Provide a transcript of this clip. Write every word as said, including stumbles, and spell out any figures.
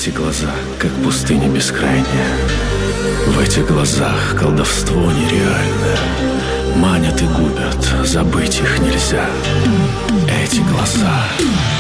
эти глаза, как пустыня бескрайняя. В этих глазах колдовство нереальное. Манят и губят, забыть их нельзя. Эти глаза